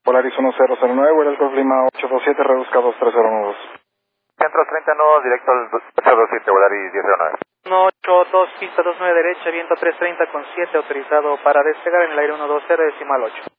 Polaris 1009, Vuelos Golf Lima 827, reduzca 2309. Centro 30 nudos, directo al 827, Volaris 1009. 182, pista 29 derecha, viento 330 con 7, autorizado para despegar en el aire 120, decimal 8.